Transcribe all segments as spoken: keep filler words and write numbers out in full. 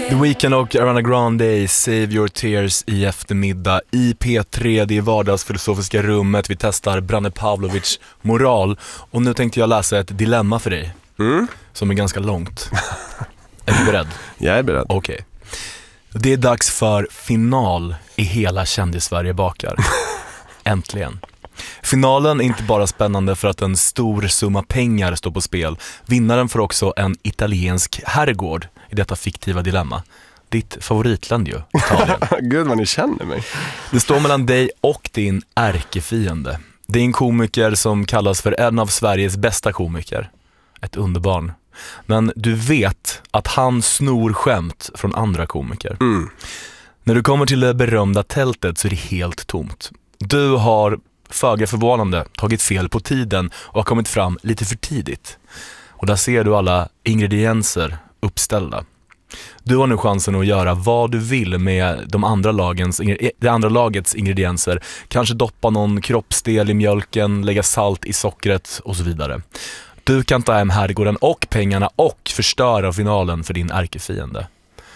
The Weeknd och Ariana Grande, Save Your Tears i eftermiddag i P tre, det är vardagsfilosofiska rummet. Vi testar Branne Pavlovic moral. Och nu tänkte jag läsa ett dilemma för dig mm. som är ganska långt. Är du beredd? Jag är beredd. Okej. Okay. Det är dags för final i hela Kändis-Sverige bakar. Äntligen. Finalen är inte bara spännande för att en stor summa pengar står på spel. Vinnaren får också en italiensk herrgård i detta fiktiva dilemma. Ditt favoritland ju, Italien. Gud vad ni känner mig. Det står mellan dig och din ärkefiende. Det är en komiker som kallas för en av Sveriges bästa komiker. Ett underbarn. Men du vet att han snor skämt från andra komiker. Mm. När du kommer till det berömda tältet så är det helt tomt. Du har, föga förvånande, tagit fel på tiden och har kommit fram lite för tidigt. Och där ser du alla ingredienser uppställda. Du har nu chansen att göra vad du vill med de andra lagens, det andra lagets ingredienser. Kanske doppa någon kroppsdel i mjölken, lägga salt i sockret och så vidare. Du kan ta hem herrgården och pengarna och förstöra finalen för din ärkefiende.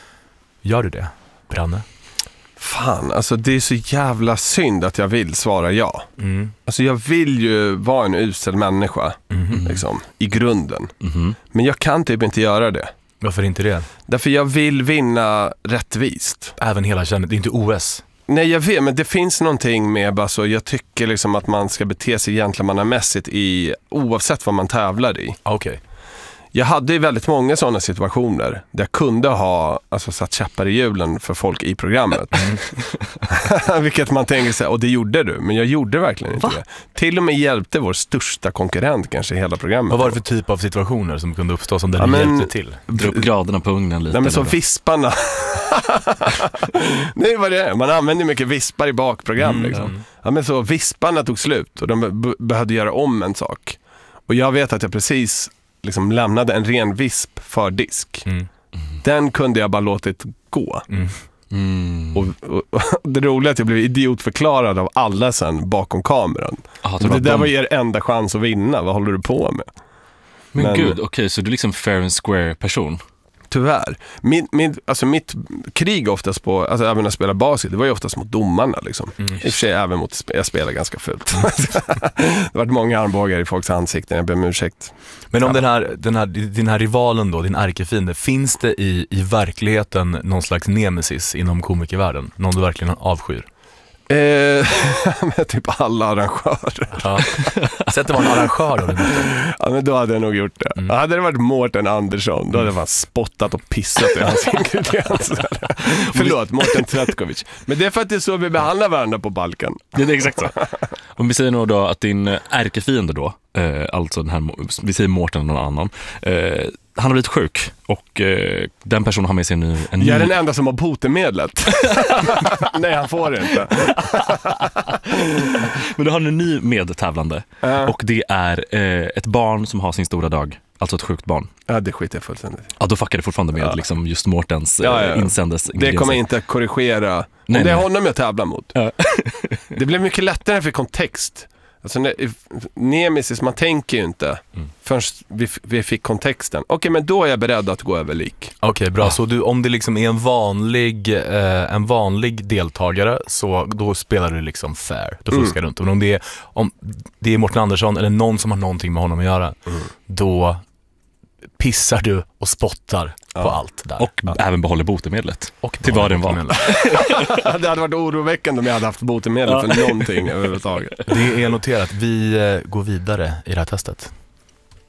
Gör du det, Branne? Fan, alltså det är så jävla synd att jag vill svara ja. Mm. Alltså jag vill ju vara en usel människa, Mm. liksom, i grunden. Mm. Men jag kan typ inte göra det. Varför inte det? Därför jag vill vinna rättvist. Även hela kännet, det är inte O S. Nej, jag vet, men det finns någonting med bara så, jag tycker liksom att man ska bete sig gentlemannamässigt i oavsett vad man tävlar i. Okej. Okay. Jag hade ju väldigt många sådana situationer där jag kunde ha alltså, satt käppar i hjulen för folk i programmet. Mm. Vilket man tänker sig, och det gjorde du, men jag gjorde verkligen inte Va? det. Till och med hjälpte vår största konkurrent kanske i hela programmet. Vad var det för typ av situationer som kunde uppstå som där ja, du men, hjälpte till? Dra upp graderna på ugnen lite. Nej, men så visparna. Nej, vad det är. Man använder mycket vispar i bakprogram. Mm, liksom. Mm. Ja, men så visparna tog slut och de be- behövde göra om en sak. Och jag vet att jag precis liksom lämnade en ren visp för disk. Mm. Mm. Den kunde jag bara låtit gå. Mm. Mm. Och, och, och det roliga är att jag blev idiotförklarad av alla sen bakom kameran. Aha, det det där de... var er enda chans att vinna. Vad håller du på med? Men, Men gud, okej, okay, så du är liksom fair and square person. Tyvärr. Min, min, alltså mitt krig oftast på, alltså även när jag spelar basket, det var ju oftast mot domarna liksom. Mm. I och för sig även mot, jag spelar ganska fult. Mm. Det har varit många armbågar i folks ansikten, jag ber om ursäkt. Men om ja. den, här, den, här, din här rivalen då, din ärkefiende, finns det i, i verkligheten någon slags nemesis inom komikervärlden? Någon du verkligen avskyr? Eh, med typ alla arrangörer. Ja. Sätt det var en arrangör då. Ja, men då hade jag nog gjort det. Mm. Hade det varit Mårten Andersson, då hade jag fan spottat och pissat i hans ingredienser. Förlåt, Mårten Tretkovic. Men det är för att det är så vi behandlar varandra på Balkan. Det är exakt så. Om vi säger nog då att din ärkefiende då, eh, alltså den här, vi säger Mårten eller någon annan, eh, han har blivit sjuk och eh, den personen har med sig en ny... En Jag är ny... den enda som har botemedlet. Nej, han får det inte. Men du har en ny medtävlande uh. och det är eh, ett barn som har sin stora dag. Alltså ett sjukt barn. Ja, det skiter jag fullständigt. Ja, då fuckar det fortfarande med ja. liksom just Mårtens ja, ja. eh, insändes. Det kommer jag inte korrigera. Om nej, det är nej. honom jag tävlar mot. Ja. Det blev mycket lättare för kontext. Alltså när, nemesis, man tänker ju inte mm. förrän vi, vi fick kontexten. Okej, okay, men då är jag beredd att gå över lik. Okej, okay, bra. Ah. Så du, om det liksom är en vanlig eh, en vanlig deltagare, så då spelar du liksom fair. Då fuskar mm. du inte. Men om det är, om det är Mårten Andersson eller någon som har någonting med honom att göra, mm. då pissar du och spottar ja. på allt där. Och ja. även behåller botemedlet. Och till vad den var. Det hade varit oroväckande om jag hade haft botemedel ja. för någonting överhuvudtaget. Det är noterat. Vi går vidare i det här testet.